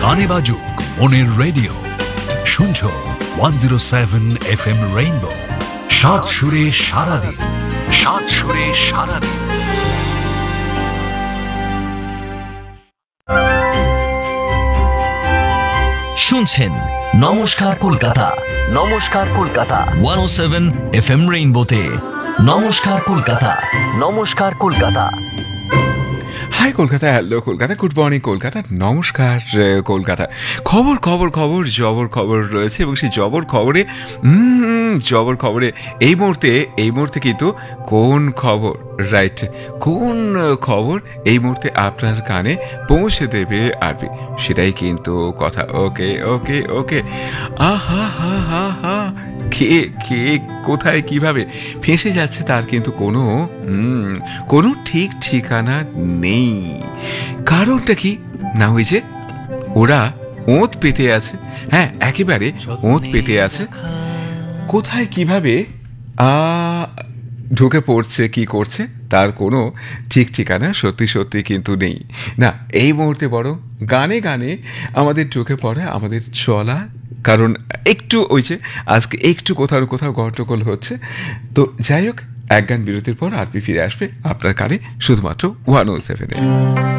কানে বাজুক মনের রেডিও, শুনছো 107 FM রেইনবো, সাত সুরে সারাদিন, সাত সুরে সারাদিন। শুনছেন নমস্কার কলকাতা, নমস্কার কলকাতা 107 FM রেইনবোতে। নমস্কার কলকাতা, নমস্কার Kolkata. High Kolkata, hello Kolkata, good morning Kolkata, নমস্কার কলকাতা। খবর খবর খবর জবর খবর রয়েছে এবং সেই জবর খবরে এই মুহূর্তে কিন্তু কোন খবর, রাইট, কোন খবর এই মুহূর্তে আপনার কানে পৌঁছে দেবে আরবি, সেটাই কিন্তু কথা। ওকে ওকে ওকে, আহা হা হা হা, কে কে কোথায় কিভাবে ফেঁসে যাচ্ছে তার কিন্তু কোনো ঠিক ঠিকানা নেই। কারণটা কি না, ওই যে ওরা ওঁত পেতে আছে, হ্যাঁ একেবারে ওঁত পেতে আছে। কোথায় কিভাবে ঢুকে পড়ছে, কি করছে তার কোনো ঠিক ঠিকানা সত্যি সত্যি কিন্তু নেই। না, এই মুহূর্তে বরং গানে গানে আমাদের ঢুকে পড়ে আমাদের চলা, কারণ একটু ওই যে আজকে একটু কোথাও কোথাও গন্ডগোল হচ্ছে। তো যাই হোক, এক গান বিরতির পর আরপি ফিরে আসবে আপনার কানে শুধুমাত্র 107-এ।